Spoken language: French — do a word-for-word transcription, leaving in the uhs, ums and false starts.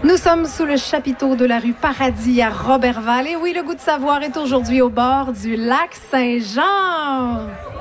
Nous sommes sous le chapiteau de la rue Paradis à Roberval. Et oui, le goût de savoir est aujourd'hui au bord du lac Saint-Jean.